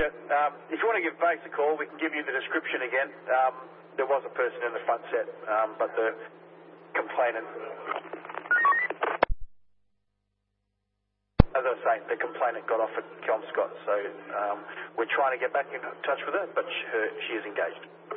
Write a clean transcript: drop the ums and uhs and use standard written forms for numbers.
Roger. If you want to give Base a call, we can give you the description again. There was a person in the front set, but the complainant, as I was saying, the complainant got off at Kelmscott, so we're trying to get back in touch with her, but she is engaged.